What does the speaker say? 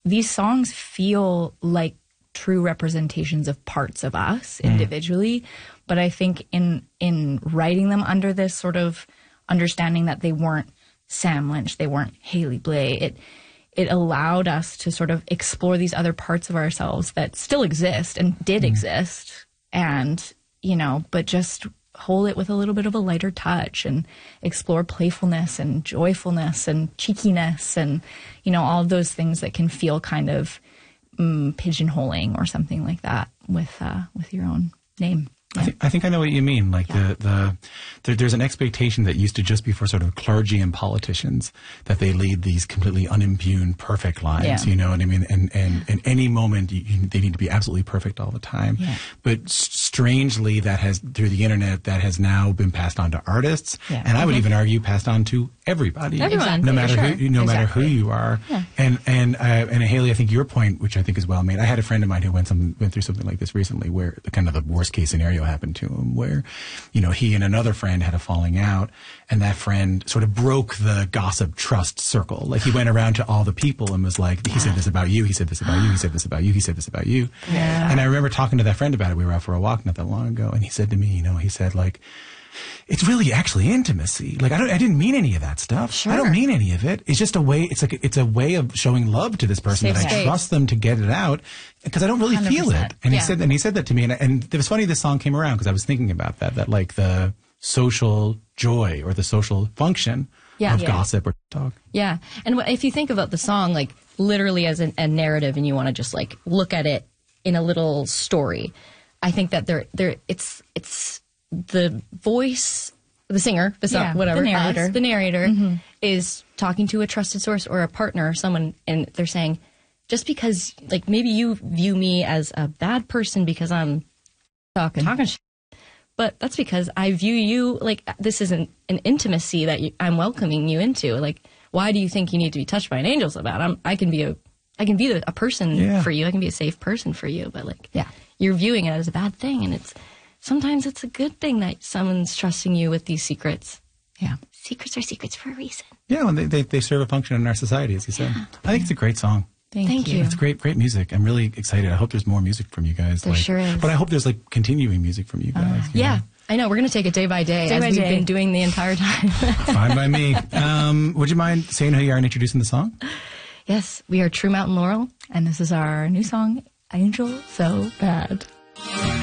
these songs feel like true representations of parts of us individually. But I think in writing them under this sort of understanding that they weren't Sam Lynch, they weren't Haley Blay, it allowed us to sort of explore these other parts of ourselves that still exist and did exist, and, you know, but just hold it with a little bit of a lighter touch and explore playfulness and joyfulness and cheekiness and, you know, all of those things that can feel kind of pigeonholing or something like that with your own name. Yeah. I think I know what you mean. Like there's an expectation that used to just be for sort of clergy and politicians that they lead these completely unimpugned, perfect lives. You know what I mean? And in any moment, they need to be absolutely perfect all the time. Yeah. But strangely, that has through the internet that has now been passed on to artists, and I would even argue passed on to everybody, no matter matter who you are. Yeah. And Haley, I think your point, which I think is well made. I had a friend of mine who went through something like this recently, where the kind of the worst case scenario happened to him, where, you know, he and another friend had a falling out, and that friend sort of broke the gossip trust circle. Like, he went around to all the people and was like, he said this about you, he said this about you, he said this about you, he said this about you. Yeah. And I remember talking to that friend about it. We were out for a walk not that long ago, and he said to me, you know, he said, like, it's really actually intimacy. Like, I didn't mean any of that stuff. Sure. I don't mean any of it. It's just a way. It's like it's a way of showing love to this person that I trust them to get it out, because I don't really 100%. Feel it. And he said that to me, and it was funny this song came around because I was thinking about that like the social joy or the social function of gossip or talk. Yeah, and if you think about the song like literally as a narrative, and you want to just like look at it in a little story, I think that it's the voice, the singer, the song, whatever, the narrator is talking to a trusted source or a partner or someone, and they're saying, just because, like, maybe you view me as a bad person because I'm talking shit, but that's because I view you like this is an intimacy that I'm welcoming you into. Like, why do you think you need to be touched by an angel's about? I can be a person for you. I can be a safe person for you, but like, you're viewing it as a bad thing, and sometimes it's a good thing that someone's trusting you with these secrets. Yeah. Secrets are secrets for a reason. Yeah, and they serve a function in our society, as you said. I think it's a great song. Thank you. It's great music. I'm really excited. I hope there's more music from you guys. There sure is. But I hope there's like continuing music from you guys. You know? I know. We're going to take it day by day as we've been doing the entire time. Fine by me. Would you mind saying who you are and introducing the song? Yes, we are True Mountain Laurel, and this is our new song, Angel So Bad.